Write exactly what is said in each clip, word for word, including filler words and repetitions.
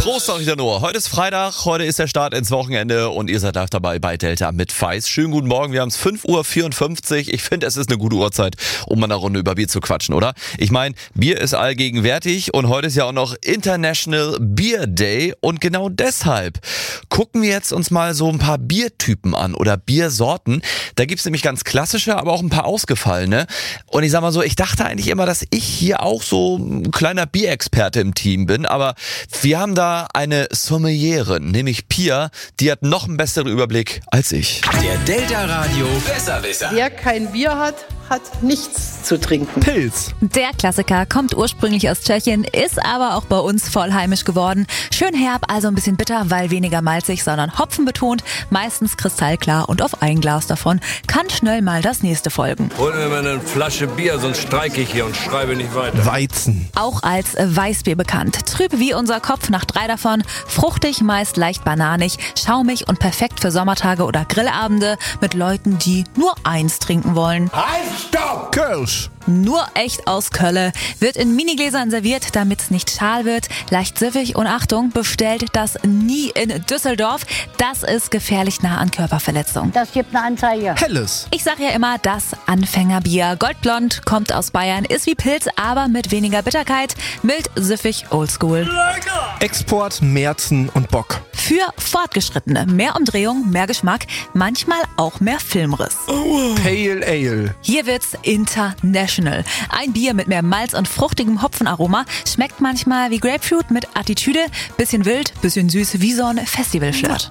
Prost, sag ich da nur. Heute ist Freitag, heute ist der Start ins Wochenende und ihr seid live dabei bei Delta mit Feis. Schönen guten Morgen, wir haben es fünf Uhr vierundfünfzig. Ich finde, es ist eine gute Uhrzeit, um mal eine Runde über Bier zu quatschen, oder? Ich meine, Bier ist allgegenwärtig und heute ist ja auch noch International Beer Day und genau deshalb gucken wir jetzt uns mal so ein paar Biertypen an oder Biersorten. Da gibt's nämlich ganz klassische, aber auch ein paar ausgefallene. Und ich sag mal so, ich dachte eigentlich immer, dass ich hier auch so ein kleiner Bierexperte im Team bin, aber wir haben da eine Sommelierin, nämlich Pia, die hat noch einen besseren Überblick als ich. Der Delta Radio Besserwisser. Wer kein Bier hat, hat nichts zu trinken. Pilz. Der Klassiker kommt ursprünglich aus Tschechien, ist aber auch bei uns voll heimisch geworden. Schön herb, also ein bisschen bitter, weil weniger malzig, sondern hopfenbetont, meistens kristallklar und auf ein Glas davon kann schnell mal das nächste folgen. Holen wir mal eine Flasche Bier, sonst streike ich hier und schreibe nicht weiter. Weizen. Auch als Weißbier bekannt. Trüb wie unser Kopf nach drei davon, fruchtig, meist leicht bananig, schaumig und perfekt für Sommertage oder Grillabende mit Leuten, die nur eins trinken wollen. Stopp! Kirsch. Nur echt aus Kölle. Wird in Minigläsern serviert, damit es nicht schal wird. Leicht süffig und Achtung, bestellt das nie in Düsseldorf. Das ist gefährlich nah an Körperverletzung. Das gibt eine Anzeige. Helles. Ich sag ja immer, das Anfängerbier. Goldblond, kommt aus Bayern, ist wie Pilz, aber mit weniger Bitterkeit. Mild, süffig, oldschool. Export, Märzen und Bock. Für Fortgeschrittene. Mehr Umdrehung, mehr Geschmack, manchmal auch mehr Filmriss. Pale Ale. Hier wird's international. Ein Bier mit mehr Malz und fruchtigem Hopfenaroma. Schmeckt manchmal wie Grapefruit mit Attitüde. Bisschen wild, bisschen süß, wie so ein Festivalflirt.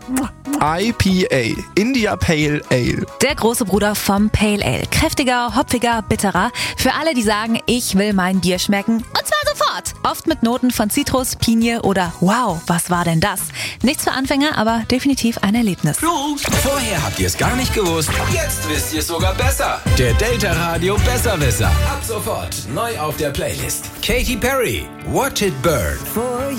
I P A. India Pale Ale. Der große Bruder vom Pale Ale. Kräftiger, hopfiger, bitterer. Für alle, die sagen, ich will mein Bier schmecken. Und zwar sofort. Oft mit Noten von Zitrus, Pinie oder wow, was war denn das? Nichts für Anfänger, aber definitiv ein Erlebnis. Vorher habt ihr es gar nicht gewusst, jetzt wisst ihr es sogar besser. Der Delta Radio Besserwisser. Ab sofort neu auf der Playlist. Katy Perry, Watch It Burn.